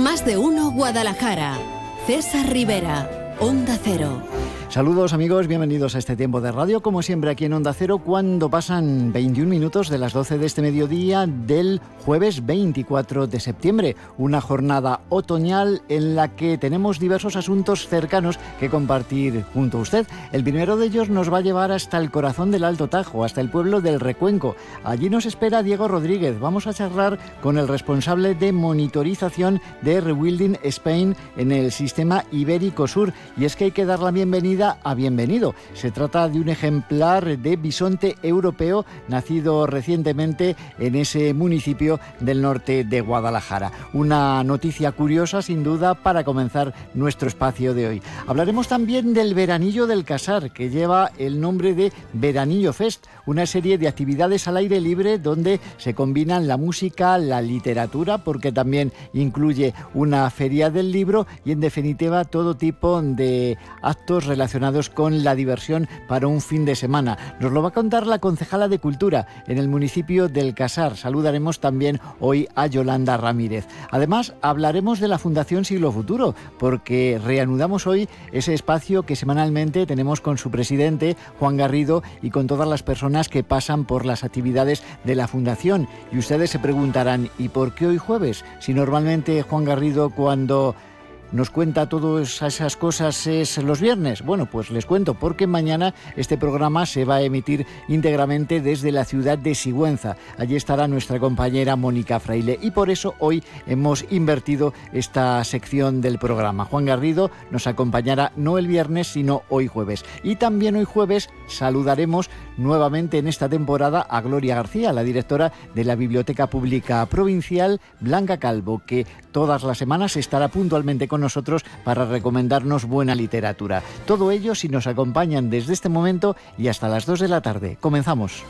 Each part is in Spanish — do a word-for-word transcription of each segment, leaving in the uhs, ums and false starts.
Más de uno Guadalajara. César Rivera, Onda Cero. Saludos amigos, bienvenidos a este tiempo de radio, como siempre aquí en Onda Cero, cuando pasan veintiún minutos de las doce de este mediodía del jueves veinticuatro de septiembre, una jornada otoñal en la que tenemos diversos asuntos cercanos que compartir junto a usted. El primero de ellos nos va a llevar hasta el corazón del Alto Tajo, hasta el pueblo del Recuenco. Allí nos espera Diego Rodríguez. Vamos a charlar con el responsable de monitorización de Rewilding Spain en el sistema Ibérico Sur, y es que hay que dar la bienvenida a Bienvenido. Se trata de un ejemplar de bisonte europeo nacido recientemente en ese municipio del norte de Guadalajara. Una noticia curiosa sin duda para comenzar nuestro espacio de hoy. Hablaremos también del Veranillo del Casar, que lleva el nombre de Veranillo Fest, una serie de actividades al aire libre donde se combinan la música, la literatura, porque también incluye una feria del libro y en definitiva todo tipo de actos relacionados con la diversión para un fin de semana. Nos lo va a contar la concejala de Cultura en el municipio del Casar. Saludaremos también hoy a Yolanda Ramírez. Además, hablaremos de la Fundación Siglo Futuro, porque reanudamos hoy ese espacio que semanalmente tenemos con su presidente, Juan Garrido, y con todas las personas que pasan por las actividades de la Fundación. Y ustedes se preguntarán, ¿y por qué hoy jueves? Si normalmente Juan Garrido, cuando nos cuenta todas esas cosas, es los viernes. Bueno, pues les cuento, porque mañana este programa se va a emitir íntegramente desde la ciudad de Sigüenza. Allí estará nuestra compañera Mónica Fraile y por eso hoy hemos invertido esta sección del programa. Juan Garrido nos acompañará no el viernes, sino hoy jueves. Y también hoy jueves saludaremos nuevamente en esta temporada a Gloria García, la directora de la Biblioteca Pública Provincial, Blanca Calvo, que todas las semanas estará puntualmente con nosotros para recomendarnos buena literatura. Todo ello si nos acompañan desde este momento y hasta las dos de la tarde. Comenzamos.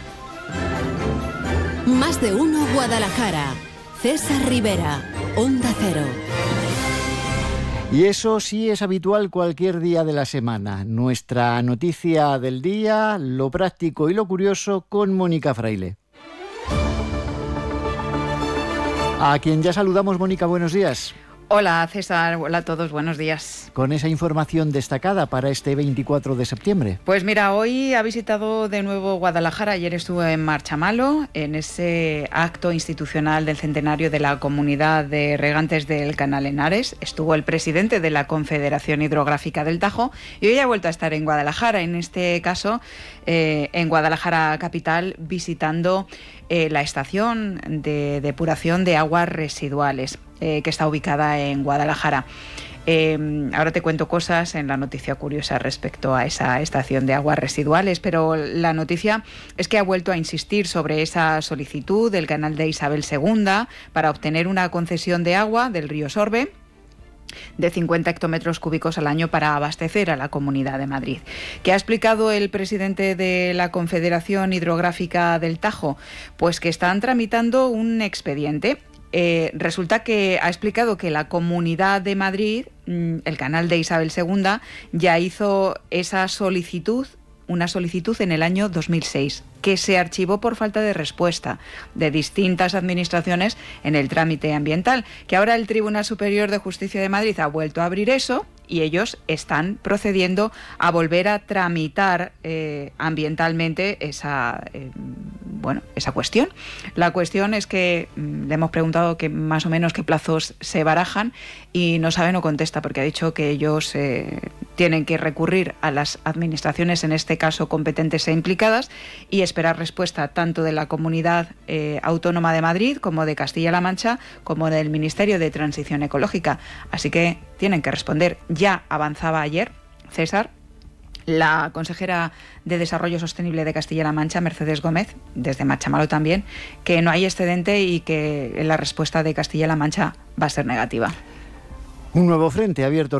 Más de uno Guadalajara. César Rivera, Onda Cero. Y eso sí es habitual cualquier día de la semana. Nuestra noticia del día, lo práctico y lo curioso con Mónica Fraile. A quien ya saludamos. Mónica, buenos días. Hola César, hola a todos, buenos días. Con esa información destacada para este veinticuatro de septiembre. Pues mira, hoy ha visitado de nuevo Guadalajara, ayer estuvo en Marchamalo, en ese acto institucional del centenario de la Comunidad de Regantes del Canal Henares. Estuvo el presidente de la Confederación Hidrográfica del Tajo y hoy ha vuelto a estar en Guadalajara, en este caso eh, en Guadalajara capital, visitando eh, la estación de depuración de aguas residuales. Eh, que está ubicada en Guadalajara. Eh, ahora te cuento cosas en la noticia curiosa respecto a esa estación de aguas residuales, pero la noticia es que ha vuelto a insistir sobre esa solicitud del canal de Isabel segunda para obtener una concesión de agua del río Sorbe de cincuenta hectómetros cúbicos al año para abastecer a la Comunidad de Madrid. ¿Qué ha explicado el presidente de la Confederación Hidrográfica del Tajo? Pues que están tramitando un expediente. Eh, resulta que ha explicado que la Comunidad de Madrid, el canal de Isabel segunda, ya hizo esa solicitud, una solicitud en el año dos mil seis, que se archivó por falta de respuesta de distintas administraciones en el trámite ambiental, que ahora el Tribunal Superior de Justicia de Madrid ha vuelto a abrir eso y ellos están procediendo a volver a tramitar eh, ambientalmente esa, eh, bueno, esa cuestión. La cuestión es que mm, le hemos preguntado que más o menos qué plazos se barajan y no sabe, no contesta, porque ha dicho que ellos eh, tienen que recurrir a las administraciones, en este caso competentes e implicadas, y esperar respuesta tanto de la Comunidad eh, Autónoma de Madrid como de Castilla-La Mancha como del Ministerio de Transición Ecológica. Así que tienen que responder. Ya avanzaba ayer, César, la consejera de Desarrollo Sostenible de Castilla-La Mancha, Mercedes Gómez, desde Marchamalo también, que no hay excedente y que la respuesta de Castilla-La Mancha va a ser negativa. Un nuevo frente abierto